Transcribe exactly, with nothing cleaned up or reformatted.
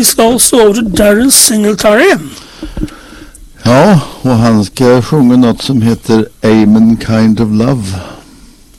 please also over to Darren Singletary. Ja, och han ska sjunga något som heter Amen Kind of Love.